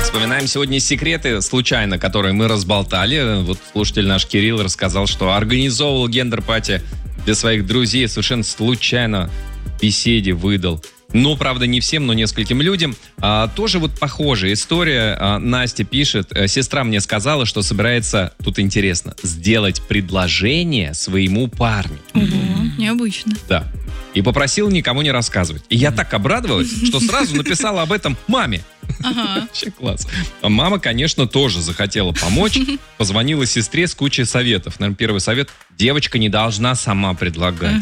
Вспоминаем сегодня секреты, случайно, которые мы разболтали. Вот слушатель наш Кирилл рассказал, что организовывал гендер-пати для своих друзей, совершенно случайно в беседе выдал. Ну, правда, не всем, но нескольким людям. Тоже вот похожая история. Настя пишет: сестра мне сказала, что собирается, тут интересно, сделать предложение своему парню. Необычно. Да. И попросила никому не рассказывать. И я так обрадовалась, что сразу написала об этом маме. Вообще класс. Мама, конечно, тоже захотела помочь. Позвонила сестре с кучей советов. Наверное, первый совет: девочка не должна сама предлагать.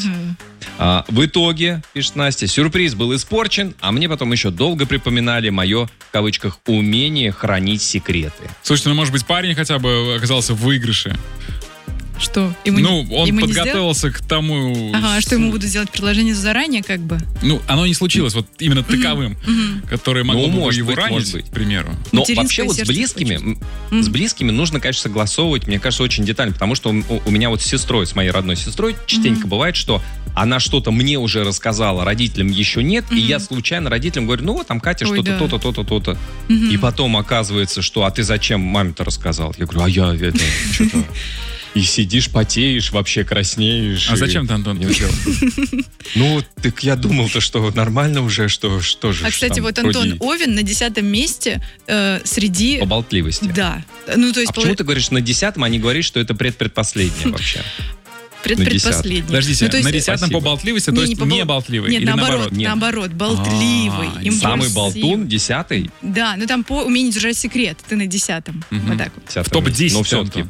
В итоге, пишет Настя, сюрприз был испорчен, а мне потом еще долго припоминали мое, в кавычках, умение хранить секреты. Слушайте, ну, может быть, парень хотя бы оказался в выигрыше. Что? Он подготовился к тому... что ему будут делать предложение заранее, как бы? Ну, оно не случилось вот именно таковым, которое могло бы его ранить, к примеру. Но вообще вот с близкими нужно, конечно, согласовывать, мне кажется, очень детально, потому что у меня вот с сестрой, с моей родной сестрой, частенько бывает, что она что-то мне уже рассказала, родителям еще нет, и я случайно родителям говорю: ну вот там Катя что-то, то-то, то-то, то-то. И потом оказывается, что: а ты зачем маме-то рассказал? Я говорю: а я это что-то... И сидишь, потеешь, вообще краснеешь. А зачем ты, Антон, это сделал? Ну, так я думал-то, что нормально уже, что же. А, кстати, вот Антон Овен на 10-м месте среди... По болтливости. Да. Ну, то есть почему ты говоришь на 10-м, а не говоришь, что это предпоследнее вообще? Предпоследний. Подождите, на 10-м по болтливости, то есть не болтливый? Нет, или наоборот, болтливый. Самый болтун, 10-й? Да, ну там по умению держать секрет, ты на 10-м. Вот так вот. В топ-10. Но все-таки,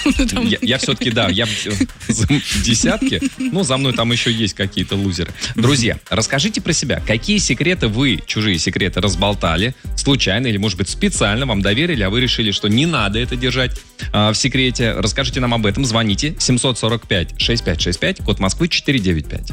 я все-таки, да, я в десятке, но за мной там еще есть какие-то лузеры. Друзья, расскажите про себя. Какие секреты вы, чужие секреты, разболтали случайно или, может быть, специально вам доверили, а вы решили, что не надо это держать в секрете? Расскажите нам об этом. Звоните 745-6565, код Москвы 495.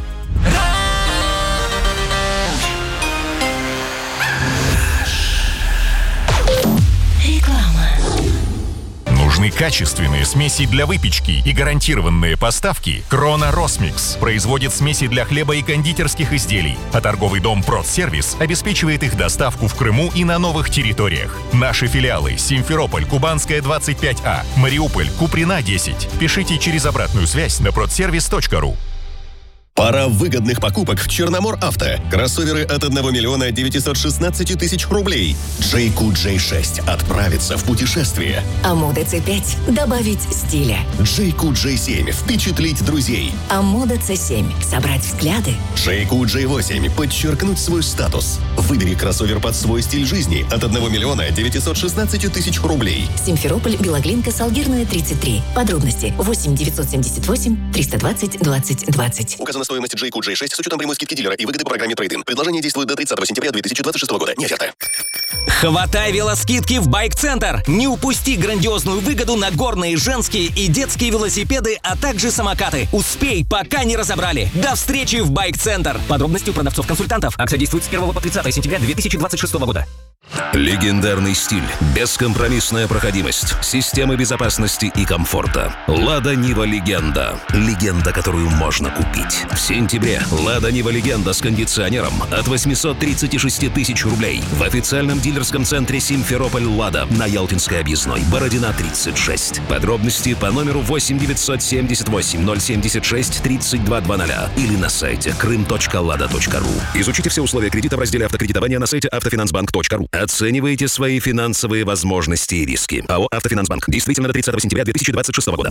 Нужны качественные смеси для выпечки и гарантированные поставки? Крона Росмикс производит смеси для хлеба и кондитерских изделий, а торговый дом Продсервис обеспечивает их доставку в Крыму и на новых территориях. Наши филиалы: Симферополь, Кубанская, 25А, Мариуполь, Куприна, 10. Пишите через обратную связь на продсервис.ру. Пора выгодных покупок в Черномор Авто. Кроссоверы от 1 миллиона 916 тысяч рублей. JQ J6 отправится в путешествие. Амода C5 добавить стиля. JQ J7 впечатлить друзей. Амода C7 собрать взгляды. JQ J8 подчеркнуть свой статус. Выбери кроссовер под свой стиль жизни от 1 миллиона 916 тысяч рублей. Симферополь, Белоглинка, Салгирная, 33. Подробности 8 978 320 20 20. Указана стоимость JQ J6 с учетом прямой скидки дилера и выгоды по программе трейд-ин. Предложение действует до 30 сентября 2026 года. Не оферта. Хватай велоскидки в Байк-центр. Не упусти грандиозную выгоду на горные, женские и детские велосипеды, а также самокаты. Успей, пока не разобрали. До встречи в Байк-центр. Подробности у продавцов-консультантов. Акция действует с 1 по 30 сентября 2026 года. Легендарный стиль, бескомпромиссная проходимость, системы безопасности и комфорта. Лада Нива Легенда. Легенда, которую можно купить. В сентябре Лада Нива Легенда с кондиционером от 836 тысяч рублей. В официальном дилерском центре Симферополь Лада на Ялтинской объездной, Бородина, 36. Подробности по номеру 8 978 076 3220 или на сайте крым.lada.ru. Изучите все условия кредита в разделе автокредитования на сайте автофинансбанк.ру. Оценивайте свои финансовые возможности и риски. АО «Автофинансбанк». Действительно до 30 сентября 2026 года.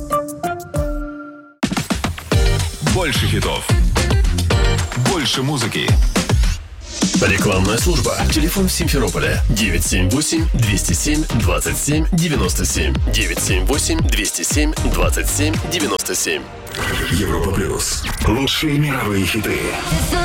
Больше хитов. Больше музыки. Рекламная служба. Телефон Симферополя 978-207-27-97. 978-207-27-97. Европа плюс. Лучшие мировые хиты.